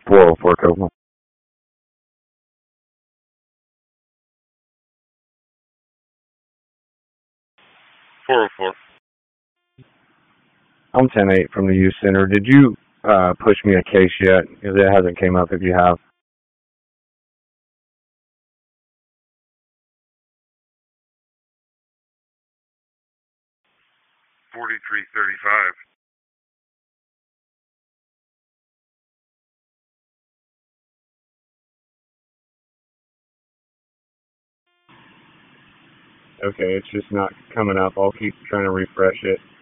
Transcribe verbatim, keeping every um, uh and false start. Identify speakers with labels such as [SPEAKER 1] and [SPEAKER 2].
[SPEAKER 1] four oh four Copeland.
[SPEAKER 2] four oh four.
[SPEAKER 1] I'm ten eight from the youth center. Did you uh, push me a case yet? Because it hasn't came up if you have.
[SPEAKER 2] forty-three thirty-five.
[SPEAKER 1] Okay, it's just not coming up. I'll keep trying to refresh it.